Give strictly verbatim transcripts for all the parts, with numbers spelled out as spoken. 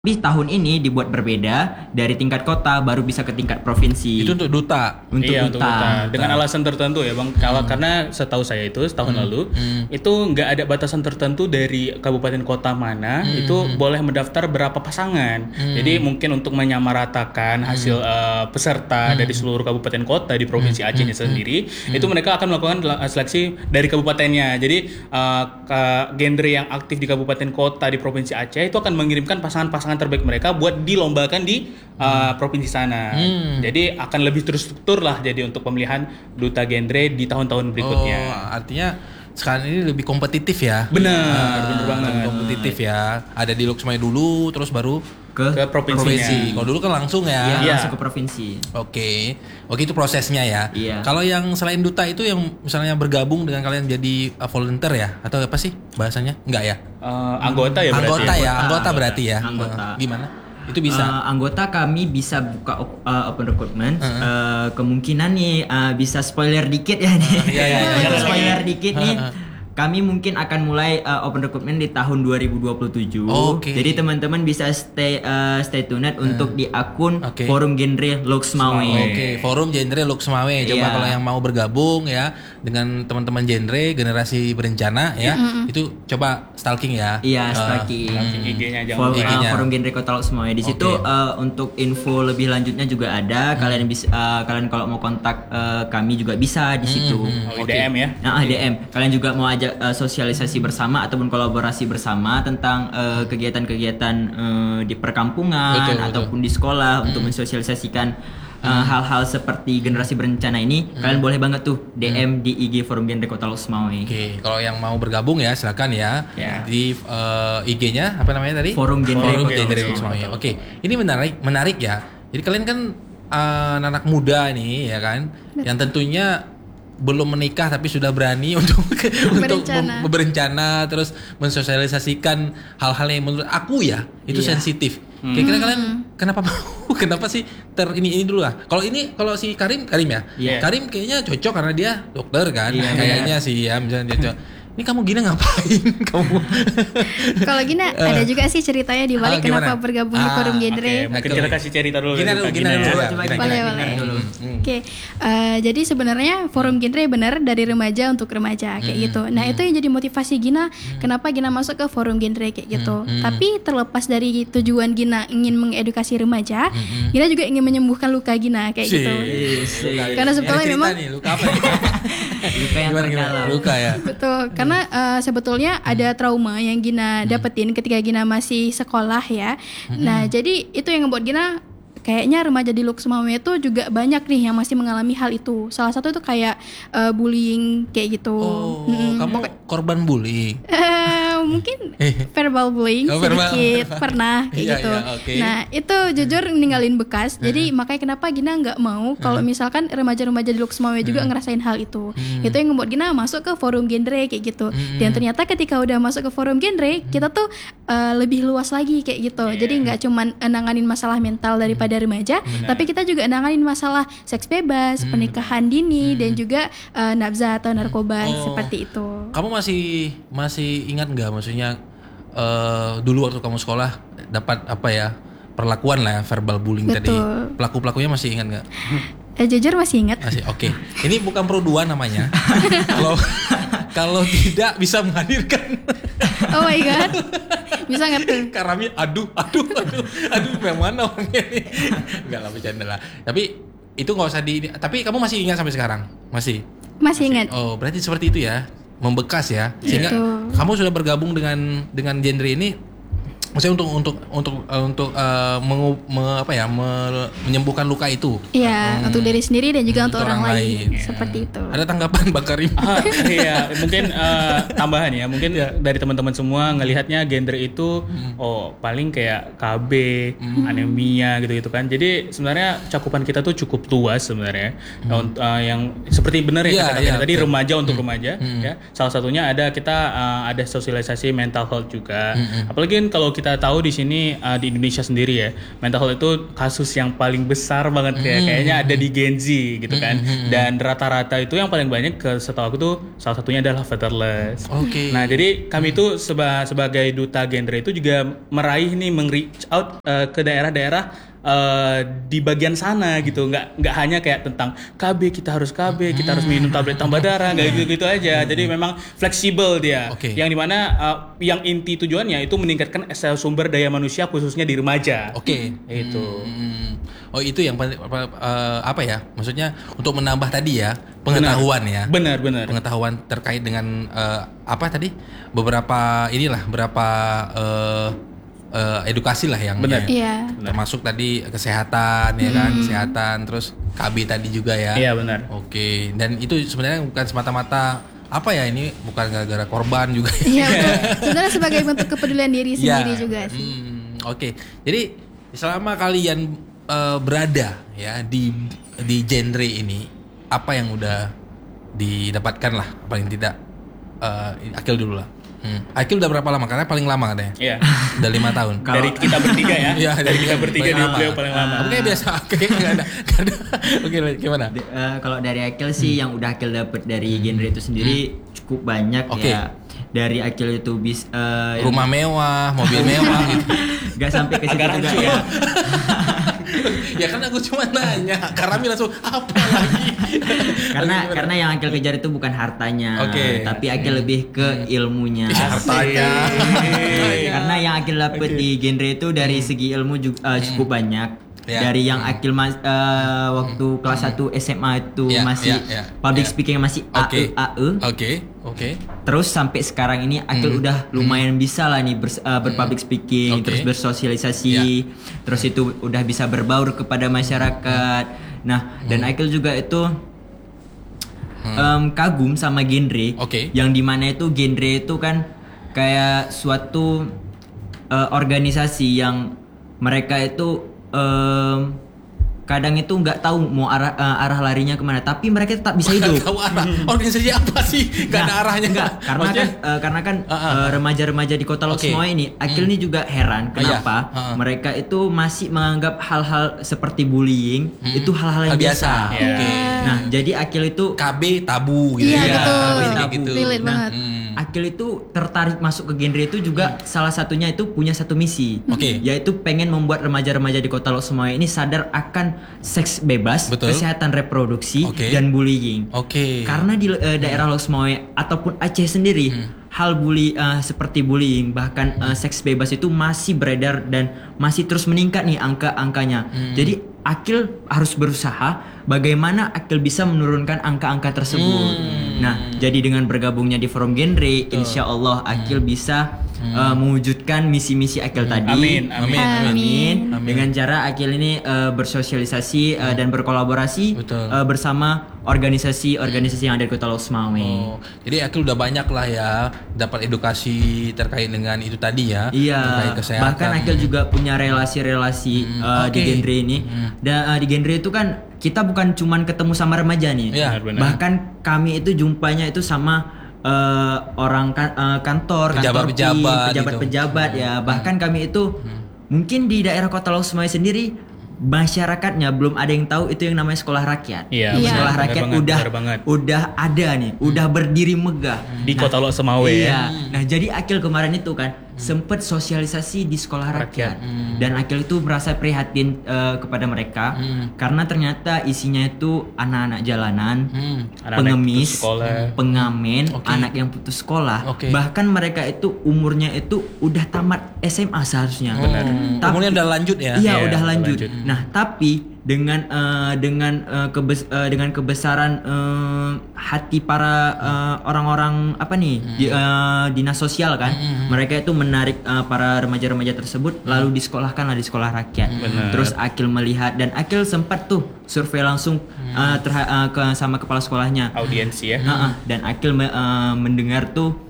Tapi tahun ini dibuat berbeda dari tingkat kota baru bisa ke tingkat provinsi. Itu untuk duta. Untuk iya, duta. untuk duta. Dengan alasan tertentu ya, Bang. Kalau hmm. karena setahu saya itu setahun hmm. lalu hmm. itu nggak ada batasan tertentu dari kabupaten kota mana hmm. itu boleh mendaftar berapa pasangan. Hmm. Jadi mungkin untuk menyamaratakan hmm. hasil uh, peserta hmm. dari seluruh kabupaten kota di provinsi Aceh ini hmm. sendiri, hmm. itu mereka akan melakukan seleksi dari kabupatennya. Jadi uh, genre yang aktif di kabupaten kota di provinsi Aceh itu akan mengirimkan pasangan-pasangan terbaik mereka buat dilombakan di uh, hmm. provinsi sana. Hmm. Jadi akan lebih terstruktur lah jadi untuk pemilihan duta genre di tahun-tahun berikutnya. Oh, artinya sekarang ini lebih kompetitif ya? Benar, uh, benar banget. Kompetitif ya. Ada di Lok Sumai dulu, terus baru ke, ke provinsi. Kalau dulu kan langsung ya? Iya, langsung ke provinsi. Oke, oke itu prosesnya ya. Iya. Kalau yang selain duta itu yang misalnya bergabung dengan kalian jadi uh, volunteer ya? Atau apa sih bahasanya? Enggak ya? Uh, anggota ya berarti. Anggota ya, anggota, anggota berarti ya. Anggota. Uh, gimana? Itu bisa. Uh, anggota kami bisa buka uh, open recruitment. Uh-huh. Uh, kemungkinan nih uh, bisa spoiler dikit ya nih. Uh, iya, iya, iya, iya, spoiler iya. dikit nih. Uh-huh. Kami mungkin akan mulai uh, open recruitment di tahun dua ribu dua puluh tujuh. Okay. Jadi teman-teman bisa stay uh, stay tuned uh. untuk di akun okay. Forum Genre Lok Sumai. Oke, okay. Forum Genre Lok Sumai. Coba yeah. kalau yang mau bergabung ya dengan teman-teman genre generasi berencana ya, mm-hmm. itu coba stalking ya. Iya, uh, stalking. Stalking I G-nya jangan For, uh, Forum Genre Kota Lok Sumai. Di situ okay. uh, untuk info lebih lanjutnya juga ada. Hmm. Kalian bisa uh, kalian kalau mau kontak uh, kami juga bisa di situ. Hmm. Oh, okay. D M ya. Nah, D M. Kalian juga mau ajak uh, sosialisasi bersama ataupun kolaborasi bersama tentang uh, kegiatan-kegiatan uh, di perkampungan betul, ataupun betul. di sekolah hmm. untuk mensosialisasikan uh, hal-hal seperti generasi berencana ini, hmm. kalian boleh banget tuh D M hmm. di I G Forum Genre Kota Lok Sumai. Oke, okay. kalau yang mau bergabung ya silakan ya yeah. di uh, I G-nya apa namanya tadi? Forum Genre Lok Sumai. Oke, ini menarik menarik ya. Jadi kalian kan uh, anak muda nih ya kan, yang tentunya belum menikah tapi sudah berani untuk untuk mem- berencana terus mensosialisasikan hal-hal yang menurut aku ya itu yeah. sensitif. Hmm. Kira-kira kalian kenapa mau? Kenapa sih ter ini ini dulu lah. Kalau ini kalau si Karim Karim ya. Yeah. Karim kayaknya cocok karena dia dokter kan. Yeah, kayaknya yeah. sih ya misalnya dia cocok. Ini kamu Gina ngapain kamu? Kalau Gina uh, ada juga sih ceritanya di balik uh, kenapa bergabung ah, di Forum Genre. Okay. Mungkin kita kasih cerita dulu. Gina dulu, Gina dulu. Boleh, boleh. Oke. Jadi sebenarnya Forum Genre benar dari remaja untuk remaja kayak hmm, gitu. Nah, hmm. itu yang jadi motivasi Gina kenapa Gina masuk ke Forum Genre kayak gitu. Hmm, hmm. Tapi terlepas dari tujuan Gina ingin mengedukasi remaja, hmm, Gina juga ingin menyembuhkan luka Gina kayak si, gitu. Si, Karena sebetulnya memang nih, luka apa? Luka yang terdalam. Luka ya. Betul. Karena uh, sebetulnya ada trauma yang Gina dapetin ketika Gina masih sekolah ya. Nah, jadi itu yang membuat Gina kayaknya remaja di Lok Sumai itu juga banyak nih yang masih mengalami hal itu. Salah satu itu kayak uh, bullying kayak gitu. Oh, hmm. kamu korban bullying? Uh, mungkin verbal bullying oh, sedikit verbal. Pernah kayak iya, gitu. Iya, okay. Nah, itu jujur ninggalin bekas. Jadi uh-huh. makanya kenapa Gina nggak mau kalau uh-huh. misalkan remaja-remaja di Lok Sumai juga uh-huh. ngerasain hal itu. Uh-huh. Itu yang membuat Gina masuk ke Forum Genre kayak gitu. Uh-huh. Dan ternyata ketika udah masuk ke Forum Genre, kita tuh uh, lebih luas lagi kayak gitu. Yeah. Jadi nggak cuman nanganin masalah mental daripada pada remaja, benar. Tapi kita juga nanganin masalah seks bebas, hmm. pernikahan dini, hmm. dan juga uh, nafsa atau narkoba oh, seperti itu. Kamu masih masih ingat nggak, maksudnya uh, dulu waktu kamu sekolah dapat apa ya perlakuan lah ya, verbal bullying Betul. tadi, pelaku pelakunya masih ingat nggak? Eh, jujur masih ingat. Masih, oke. Okay. Ini bukan pro dua namanya. Kalau kalau tidak bisa menghadirkan. Oh my god. Bisa ngerti. Karami, aduh, aduh, aduh, aduh, yang mana orangnya ini? Enggak lah, bercanda lah. Tapi itu nggak usah di. Tapi kamu masih ingat sampai sekarang? Masih. Masih ingat. Oh, berarti seperti itu ya, membekas ya. Sehingga yeah. kamu sudah bergabung dengan dengan genre ini. Maksudnya untuk untuk untuk uh, untuk uh, mengu, me, apa ya me, menyembuhkan luka itu. Iya, hmm. untuk diri sendiri dan juga untuk, untuk orang, orang lain. lain. Ya. Seperti itu. Ada tanggapan Bang Karim? Ah, iya, mungkin uh, tambahan ya. Mungkin ya. dari teman-teman semua ngelihatnya genre itu hmm. oh paling kayak K B, hmm. anemia gitu-gitu kan. Jadi sebenarnya cakupan kita tuh cukup luas sebenarnya. Hmm. Uh, yang seperti benar ya, ya kata ya, tadi betul. remaja untuk hmm. remaja hmm. ya. Salah satunya ada kita uh, ada sosialisasi mental health juga. Hmm. Apalagi kalau kita kita tahu di sini uh, di Indonesia sendiri ya, mental health itu kasus yang paling besar banget ya. Hmm. Kayaknya ada di Gen Z gitu kan. Hmm. Dan rata-rata itu yang paling banyak ke setahu aku tuh salah satunya adalah fatherless. Oke. Okay. Nah, jadi kami itu seba, sebagai duta genre itu juga meraih nih meng-reach out uh, ke daerah-daerah Uh, di bagian sana gitu, nggak nggak hanya kayak tentang K B, kita harus K B, kita harus minum tablet tambah darah, nggak gitu gitu aja. Jadi memang fleksibel dia, okay. yang dimana uh, yang inti tujuannya itu meningkatkan sumber daya manusia khususnya di remaja. Oke, okay. itu. Hmm. Oh itu yang uh, apa ya? Maksudnya untuk menambah tadi ya pengetahuan benar. ya. Benar benar. Pengetahuan terkait dengan uh, apa tadi? Beberapa inilah beberapa. Uh, Uh, edukasi lah yang benar, ya, termasuk tadi kesehatan ya kan, hmm. kesehatan, terus K B tadi juga ya. Iya benar. Oke, dan itu sebenarnya bukan semata-mata apa ya, ini bukan gara-gara korban juga. Iya, sebenarnya sebagai bentuk kepedulian diri sendiri ya. juga sih. Hmm, Oke, jadi selama kalian uh, berada ya di di genre ini, apa yang udah didapatkan lah paling tidak, uh, Akil dulu lah. Hmm. Akil udah berapa lama? Karena paling lama katanya. Iya. Udah lima tahun. Dari kita bertiga ya. Iya, dari kita bertiga dia beliau paling lama. Oke, biasa. Oke, enggak ada. Oke, gimana? D- uh, kalau dari Akil sih hmm. yang udah Akil dapet dari genre itu sendiri hmm. cukup banyak okay. ya. Dari Akil itu bis uh, rumah yang... mewah, mobil mewah gitu. Gak sampai ke situ juga ya. Ya kan aku cuma nanya, Karami langsung apa lagi? karena Lagi karena yang Akil kejar itu bukan hartanya, okay. tapi Akil hmm. lebih ke ilmunya. Hartanya. Karena yang Akil dapet okay. di genre itu dari hmm. segi ilmu juga, uh, cukup hmm. banyak. Yeah. Dari yang Akil mas, uh, waktu hmm. kelas satu S M A itu yeah. masih yeah. Yeah. public yeah. speaking masih okay. A E A E. Oke. Okay. Oke. Okay. Terus sampai sekarang ini Akil hmm. udah lumayan hmm. bisa lah nih ber, uh, berpublic speaking, okay. terus bersosialisasi, yeah. terus itu udah bisa berbaur kepada masyarakat. Nah, hmm. dan Akil juga itu hmm. um, kagum sama genre, okay. yang dimana itu genre itu kan kayak suatu uh, organisasi yang mereka itu um, kadang itu nggak tahu mau arah uh, arah larinya kemana, tapi mereka tetap bisa hidup. Tahu arah organisasi apa sih? Nggak nah, ada arahnya. Enggak, karena Maksudnya? kan uh, karena kan uh, uh, uh. remaja-remaja di Kota Lok okay. semua ini, Akil hmm. ini juga heran kenapa uh, yeah. uh, uh. mereka itu masih menganggap hal-hal seperti bullying hmm. itu hal-hal yang Hal biasa. biasa. Yeah. Okay. Nah, jadi Akil itu K B tabu gitu. Iya yeah, betul. Tabu. Gitu. Nah, banget. Hmm. Akil itu tertarik masuk ke genre itu juga hmm. salah satunya itu punya satu misi, okay. yaitu pengen membuat remaja-remaja di Kota Lok semua ini sadar akan seks bebas, Betul. kesehatan reproduksi okay. dan bullying. Okay. Karena di uh, daerah Lok Sumawe ataupun Aceh sendiri hmm. hal bully uh, seperti bullying bahkan uh, seks bebas itu masih beredar dan masih terus meningkat nih angka-angkanya. Hmm. Jadi Akil harus berusaha bagaimana Akil bisa menurunkan angka-angka tersebut. Hmm. Nah, jadi dengan bergabungnya di forum genre, insya Allah Akil hmm. bisa hmm. uh, mewujudkan misi-misi Akil hmm. tadi. Amin. Amin. Amin. Amin. Amin. Dengan cara Akil ini uh, bersosialisasi uh, dan berkolaborasi uh, bersama organisasi-organisasi yang ada di Kota Lok Sumawe. Oh, jadi Akil udah banyak lah ya dapat edukasi terkait dengan itu tadi ya. Iya. Terkait kesehatan. Bahkan Akil juga punya relasi-relasi hmm. uh, okay. di genre ini. Hmm. Dan uh, di genre itu kan kita bukan cuman ketemu sama remaja nih. Ya, bahkan kami itu jumpanya itu sama uh, orang kan, uh, kantor, pejabat-pejabat, pejabat-pejabat gitu. ya. Bahkan hmm. kami itu hmm. mungkin di daerah Kota Lok Sumawe sendiri masyarakatnya belum ada yang tahu itu yang namanya sekolah rakyat. Iya, sekolah benar, rakyat benar udah banget, udah ada nih, hmm. udah berdiri megah di nah, Kota Lok Sumawe. Iya. Nah, jadi Akil kemarin itu kan hmm. sempat sosialisasi di sekolah rakyat, rakyat. Hmm. dan Akil itu merasa prihatin uh, kepada mereka hmm. karena ternyata isinya itu anak-anak jalanan, hmm. anak-anak pengemis, hmm. pengamen, okay. anak yang putus sekolah. Okay. Bahkan mereka itu umurnya itu udah tamat S M A seharusnya. Oh. Tapi, umurnya udah lanjut ya? Iya, yeah, udah lanjut. lanjut. Nah, tapi dengan uh, dengan uh, kebes uh, dengan kebesaran uh, hati para uh, orang-orang apa nih hmm. di, uh, dinas sosial kan, hmm. mereka itu menarik uh, para remaja-remaja tersebut hmm. lalu disekolahkanlah di sekolah rakyat. Hmm. Terus Akil melihat dan Akil sempat tuh survei langsung uh, terha- uh, ke sama kepala sekolahnya, audiensi ya. uh, uh, dan Akil me- uh, mendengar tuh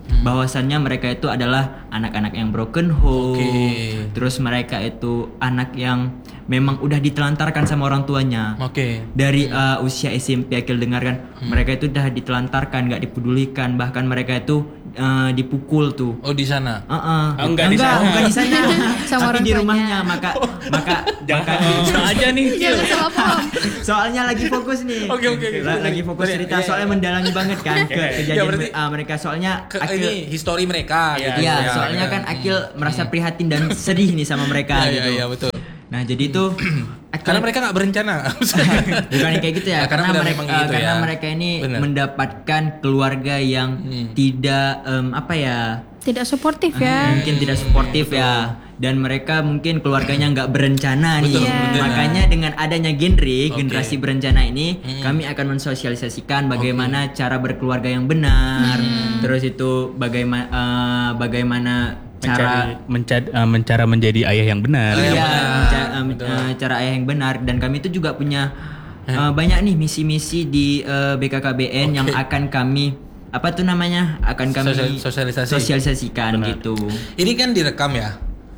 bahwasannya mereka itu adalah anak-anak yang broken home, Oke. terus mereka itu anak yang memang udah ditelantarkan sama orang tuanya. Oke. Dari uh, usia S M P Akil dengarkan, mereka itu udah ditelantarkan, nggak dipedulikan, bahkan mereka itu uh, dipukul tuh. Oh di sana. Uh-uh. Oh, enggak di enggak, sana. bukan di sana, Sama tapi orang di tuanya. rumahnya. Maka, maka, maka Jangan aja nih. Jangan salah paham. soalnya lagi fokus nih. Oke, oke, oke. La- Lagi fokus Boleh, cerita, iya, soalnya iya. mendalami banget kan ke Iya, kejadian iya, berarti- uh, mereka. Soalnya Ke, Akil, ini histori mereka Iya, gitu. iya, ya, soalnya ya. kan Akil merasa prihatin dan sedih nih sama mereka Iya, gitu. iya, iya, betul. Nah jadi itu Akil- Karena mereka nggak berencana. bukan yang kayak gitu ya, Ya, karena karena udah mereka memang gitu karena ya. mereka ini Benar. mendapatkan keluarga yang Hmm. tidak em, apa ya, Tidak suportif ya. mungkin tidak suportif ya, dan mereka mungkin keluarganya nggak berencana nih. Betul, Iya. betul. Makanya dengan adanya genre Oke. generasi berencana ini, Hmm. kami akan mensosialisasikan bagaimana cara berkeluarga yang benar, terus itu bagaimana eh, bagaimana cara Mencari, menca- uh, mencara menjadi ayah yang benar. Ayah Iya, yang benar. menca- em, Betul. eh, cara ayah yang benar, dan kami itu juga punya eh, banyak nih misi-misi di eh, B K K B N Oke. yang akan kami apa tuh namanya akan kami Sosial- sosialisasi. sosialisasikan Benar. gitu. Ini kan direkam ya.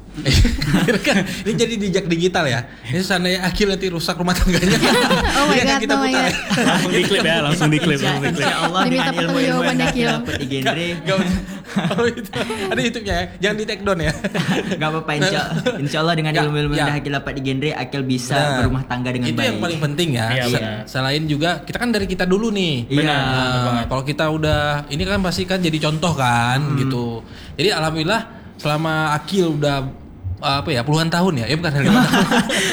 Direkam. Ini jadi jejak digital ya. Ini seandainya Akil nanti rusak rumah tangganya. Oh my Ini akan God, kita oh my putar. God. Langsung diklip ya, langsung diklip, Insya, langsung diklip. insya Allah Diminta dengan ilmu-ilmu pertanggungjawaban yang Akil. dapat di genre Gak usah. Oh, itu. Ada YouTube-nya ya. Jangan di take down ya. nggak apa-apa, insya, insya Allah dengan Ya, ilmu-ilmu ya. yang Akil dapat di genre, Akil bisa Benar. berumah tangga dengan Itu baik. yang paling penting ya. Iya, Se- benar. Selain juga kita kan dari kita dulu nih. Iya. Nah, benar banget. kalau kita udah ini kan pasti kan jadi contoh kan gitu. Jadi alhamdulillah selama Akil udah apa ya puluhan tahun ya, ya bukan lima tahun.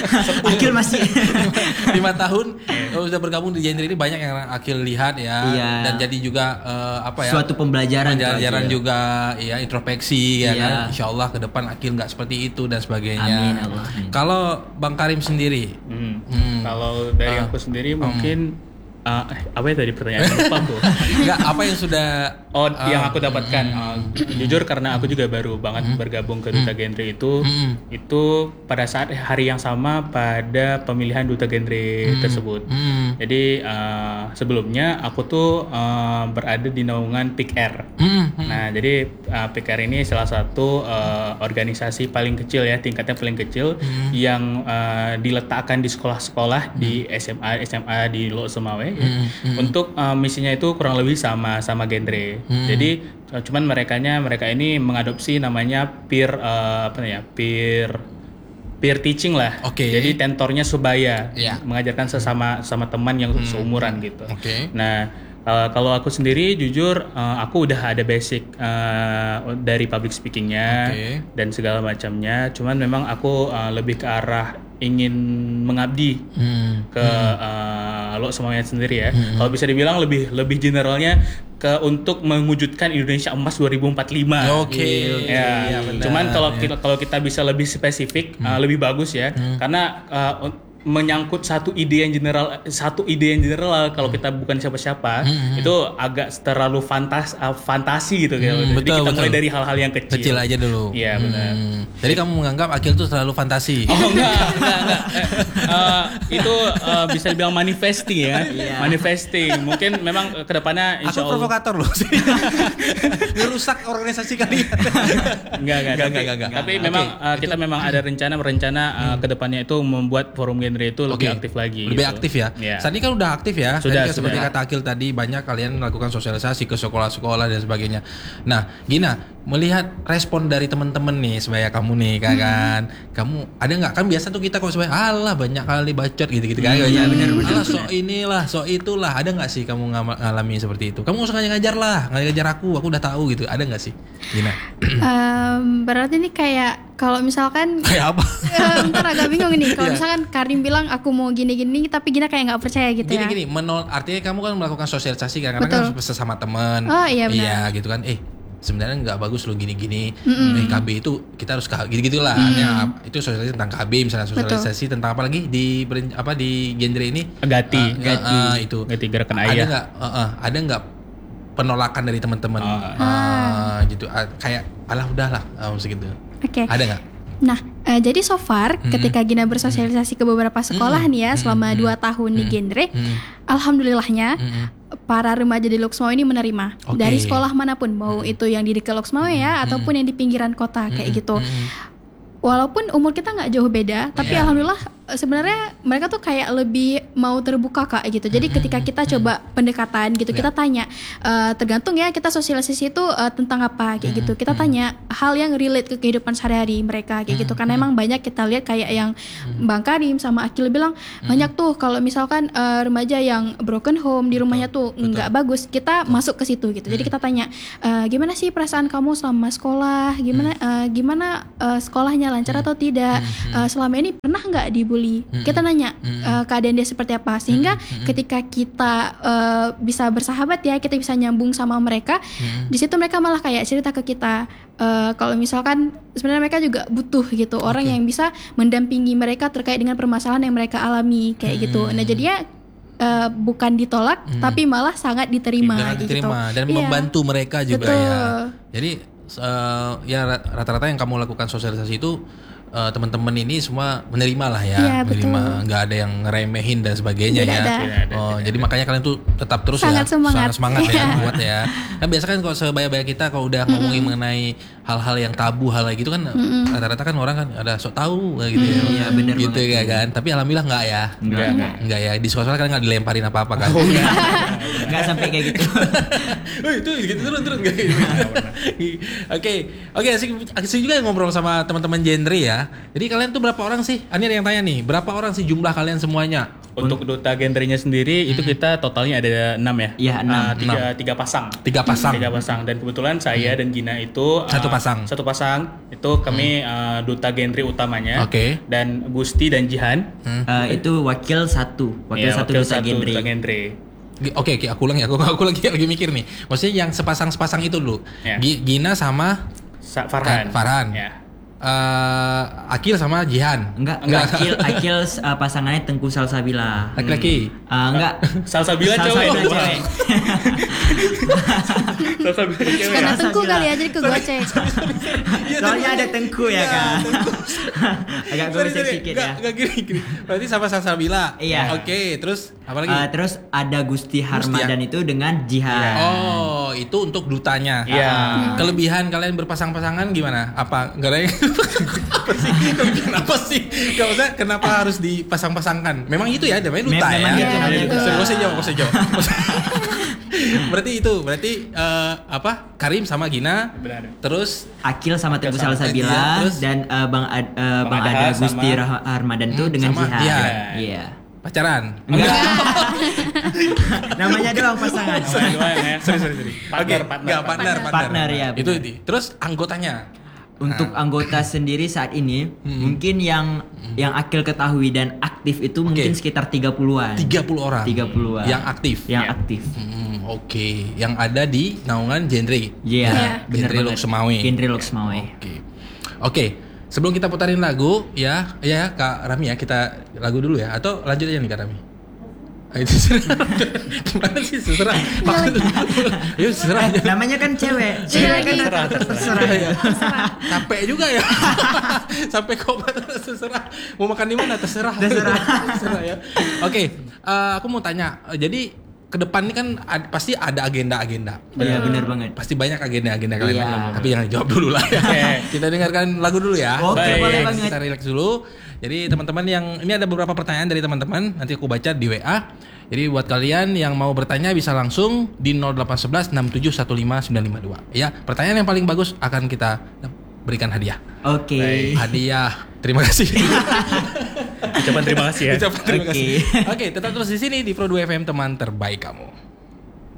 Akil masih lima tahun oh, sudah bergabung di genre ini, banyak yang Akil lihat ya. Iya. Dan jadi juga eh, apa ya? suatu pembelajaran, tuh, Pembelajaran Akil. juga ya, introspeksi ya Iya. kan. Insya Allah ke depan Akil nggak seperti itu dan sebagainya. Amin, Allah. Kalau Bang Karim sendiri, Hmm. Hmm. Kalau dari Ah. aku sendiri mungkin uh, eh, apa ya tadi pertanyaan lupa aku. nggak apa yang sudah Oh, ah, yang aku dapatkan uh, jujur karena aku juga baru banget bergabung ke Duta Genre itu Mm. itu pada saat hari yang sama pada pemilihan Duta Genre tersebut. hmm, Jadi uh, sebelumnya aku tuh uh, berada di naungan P I K R. hmm, hmm. Nah, jadi uh, P I K R ini salah satu uh, organisasi paling kecil ya, tingkatnya paling kecil yang uh, diletakkan di sekolah-sekolah di S M A S M A di Lok Semawe ya. Untuk uh, misinya itu kurang lebih sama sama genre. Jadi uh, cuman merekanya mereka ini mengadopsi namanya peer uh, apa ya? peer peer teaching lah. Oke. Jadi tentornya sebaya, Iya. mengajarkan sesama sama teman yang seumuran gitu. Oke. Nah, Uh, kalau aku sendiri jujur uh, aku udah ada basic uh, dari public speakingnya Oke. dan segala macamnya. Cuman memang aku uh, lebih ke arah ingin mengabdi Hmm. ke uh, lo semuanya sendiri ya. Kalau bisa dibilang lebih lebih generalnya ke untuk mewujudkan Indonesia Emas dua ribu empat puluh lima. Oke. Ya, Iya, benar, cuman kalau ya. kita kalau kita bisa lebih spesifik uh, lebih bagus ya, karena uh, un- menyangkut satu ide yang general, satu ide yang general kalau kita bukan siapa-siapa itu agak terlalu fantas, uh, fantasi gitu. gitu. Jadi betul, kita mulai betul. dari hal-hal yang kecil. Kecil aja dulu. Iya, benar. Hmm. Jadi kamu menganggap Akil tuh terlalu fantasi. Oh enggak, enggak, enggak. Eh, eh, itu eh, bisa dibilang manifesting ya, Iya. manifesting. Mungkin memang eh, kedepannya Aku insya Allah. provokator loh sih. Ngerusak organisasi kalian. Enggak, enggak, Enggak, tapi, enggak, enggak, enggak. tapi Oke, memang eh, kita itu- memang ada rencana merencana eh, kedepannya itu membuat forum genre itu lebih Oke. aktif lagi. Lebih gitu. aktif ya. Iya. Saat ini kan udah aktif ya. Sudah, Tadi kan seperti sudah. kata Akil tadi, banyak kalian melakukan sosialisasi ke sekolah-sekolah dan sebagainya. Nah, Gina, melihat respon dari teman-teman nih sebaya kamu nih kan, kan. Kamu ada nggak, kan biasa tuh kita kalau sebaya alah banyak kali bacot gitu-gitu kan. Iya, benar, benar, Alah sok inilah, sok itulah. Ada nggak sih kamu ngam- ngalami seperti itu? Kamu usah ngajar lah, ngajar aku, aku udah tahu gitu. Ada nggak sih? Gina. Em, berarti ini kayak kalau misalkan Kayak apa? eh, ntar agak bingung nih kalau Iya. misalkan Karim bilang aku mau gini-gini tapi Gina kayak nggak percaya gitu Gini ya. gini, menol artinya kamu kan melakukan sosialisasi kan, karena Betul. kan sesama teman. Oh, iya, benar. Iya gitu kan. Eh sebenarnya nggak bagus lo gini-gini. Eh, K B itu kita harus gitu-gitulah. Ya, itu sosialisasi tentang K B, misalnya sosialisasi tentang apa lagi di beren- apa di genre ini? Gati, Ah, Gati. ah, itu. Gati gerakan Ada ayah. nggak? ah, ah, ada nggak penolakan dari teman-teman? Oh. Ah, gitu. Ah, kayak alah udahlah, ah, segitu. Oke. Ada nggak? Nah, eh, jadi so far ketika Gina bersosialisasi ke beberapa sekolah nih ya selama dua tahun di genre, alhamdulillahnya para remaja di Loksmawe ini menerima Okay. dari sekolah manapun, mau Hmm. itu yang di dekat Loksmawe ya, Hmm. ataupun yang di pinggiran kota kayak Hmm. gitu. Hmm. Walaupun umur kita nggak jauh beda, tapi Yeah. alhamdulillah sebenarnya mereka tuh kayak lebih mau terbuka kak gitu. Jadi ketika kita coba pendekatan gitu, kita tanya, uh, tergantung ya kita sosialisasi itu uh, tentang apa kayak gitu. Kita tanya hal yang relate ke kehidupan sehari-hari mereka kayak gitu. Karena emang banyak kita lihat kayak yang Bang Karim sama Akil bilang banyak tuh kalau misalkan uh, remaja yang broken home di rumahnya tuh nggak bagus, kita masuk ke situ gitu. Jadi kita tanya, uh, gimana sih perasaan kamu selama sekolah? Gimana uh, gimana uh, sekolahnya lancar atau tidak? Uh, selama ini pernah nggak dibully? Kita nanya uh, keadaan dia seperti apa, sehingga ketika kita uh, bisa bersahabat ya, kita bisa nyambung sama mereka. Di situ mereka malah kayak cerita ke kita uh, kalau misalkan sebenarnya mereka juga butuh gitu orang yang bisa mendampingi mereka terkait dengan permasalahan yang mereka alami kayak gitu. Nah jadinya uh, bukan ditolak tapi malah sangat diterima, Dengan gitu. diterima dan Iya. membantu mereka juga Betul. ya. Jadi uh, ya rata-rata yang kamu lakukan sosialisasi itu uh, teman-teman ini semua menerima lah ya, Iya, menerima, betul. nggak ada yang ngeremehin dan sebagainya Tidak ya. ada. Tidak ada, Oh, tidak jadi makanya kalian tuh tetap terus Sangat ya, semangat. sangat semangat ya, Iya. kuat ya. Kan biasa kan kalau sebaya-baya kita kalau udah ngomongin mengenai hal-hal yang tabu, hal kayak gitu kan rata-rata kan orang kan ada sok tahu kayak gitu ya. Iya, bener gitu banget. ya kan. Tapi alhamdulillah nggak ya. Enggak, enggak. Enggak ya. Di sekolah kan nggak dilemparin apa-apa kan. Nggak sampai kayak gitu. Oh itu gitu turun turun gak gitu. Oke oke asik asik juga ngobrol sama teman-teman genre ya. Jadi kalian tuh berapa orang sih? Ini ada yang tanya nih, berapa orang sih jumlah kalian semuanya? Untuk duta genrenya sendiri itu kita totalnya ada enam ya. Iya, enam. Ah, tiga, tiga pasang. Tiga pasang. Tiga pasang. Dan kebetulan saya dan Gina itu ah, Satu pasang. Satu pasang. Itu kami ah, duta genre utamanya. Oke. Dan Gusti dan Jihan. Eh, itu wakil satu, wakil Iya, satu wakil duta genre. duta genre. Oke oke aku ulang ya. Aku aku lagi lagi mikir nih. Maksudnya yang sepasang-sepasang itu dulu. Ya. Gi- Gina sama Sa- Farhan. Farhan. Ya. eh, Akil sama Jihan. Enggak, Enggak. Akil, Akil uh, pasangannya Tengku Salsabila. Laki-laki. Uh, enggak. Salsabila cewek. Salsabila dong. cewek. Salsabila cewek. Karena Rasa Tengku bilang. kali ya jadi kegocek. Soalnya ada Tengku ya kan. Agak Sorry, gosek sorry. sedikit Enggak, ya. enggak gini, gini. Berarti sama Salsabila. Iya. Oke, terus apa lagi? Uh, terus ada Gusti Harmadan itu dengan Jihan. Oh, itu untuk dutanya. Iya. Ah. Kelebihan kalian berpasang-pasangan gimana? Apa enggak ada yang apa sih? Kelebihan apa sih? Enggak usah kenapa harus dipasang-pasangkan? Memang itu ya, namanya duta Memang ya. gitu, namanya Gak duta. usah jawab, gak usah jawab. Berarti itu, berarti eh, apa? Karim sama Gina. Benar. Terus Akil sama Tengku sama Salsabila Iya, terus? dan uh, Bang Ad, uh, Bang Bang Adha Ada sama- Gusti Rah- Harmadan itu Hmm, dengan sama Jihan. Jihan. Iya. pacaran. Enggak. Namanya doang pasangan. Namanya doang ya. Sorry, sorry, sorry. Partner, Oke, partner, enggak, partner, partner. Partner, ya, Itu benar. di- terus anggotanya. Untuk Nah. anggota sendiri saat ini Hmm. mungkin yang yang Akil ketahui dan aktif itu mungkin sekitar tiga puluhan. tiga puluh orang. tiga puluhan. Yang aktif. Yang Ya. aktif. Hmm, oke. Yang ada di naungan genre. Iya, Iya. benar Genre banget. Loksmawe. Genre Loksmawe. Oke. Oke. Sebelum kita putarin lagu, ya, ya Kak Rami ya, kita lagu dulu ya, atau lanjut aja nih Kak Rami. Ayo terserah. Gimana sih terserah? Ayo terserah aja. Namanya kan cewek. Cewek kan terserah, terserah. Ya. Capek juga ya. Sampai kok terserah. Mau makan di mana terserah. Terserah. Terserah ya. Oke, eh, aku mau tanya. Eh, Jadi ke depan ini kan ad- pasti ada agenda-agenda. Iya, benar banget. Pasti banyak agenda-agenda kalian. Iya. Tapi jangan dijawab dulu lah ya. Oke. Kita dengarkan lagu dulu ya. Oke, Baik. boleh banget. Kita relax dulu. Jadi teman-teman yang ini ada beberapa pertanyaan dari teman-teman, nanti aku baca di W A. Jadi buat kalian yang mau bertanya bisa langsung di nol delapan satu satu enam tujuh satu lima sembilan lima dua. Ya, pertanyaan yang paling bagus akan kita berikan hadiah. Oke. Baik. Hadiah. Terima kasih. Ucapan terima kasih ya. Ucapan terima Oke. kasih. Oke, tetap terus di sini di Pro dua F M teman terbaik kamu.